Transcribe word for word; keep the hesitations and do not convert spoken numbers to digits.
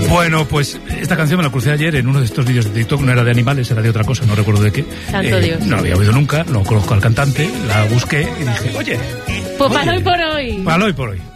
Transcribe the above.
Bueno, pues esta canción me la crucé ayer en uno de estos vídeos de TikTok, no era de animales, era de otra cosa, no recuerdo de qué. Santo eh, Dios. No la había oído nunca, no conozco al cantante, la busqué y dije, oye... Pues para hoy por hoy. Para hoy por hoy.